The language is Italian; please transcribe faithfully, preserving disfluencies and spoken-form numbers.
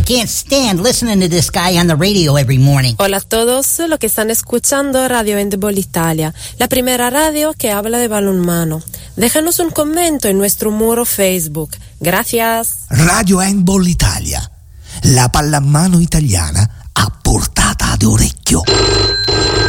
can't stand listening to this guy on the radio every morning. Hola a todos los que están escuchando Radio Handball Italia, la primera radio que habla de balonmano. Déjanos un comentario en nuestro muro Facebook. Gracias. Radio Handball Italia, la pallamano italiana a portata d'orecchio.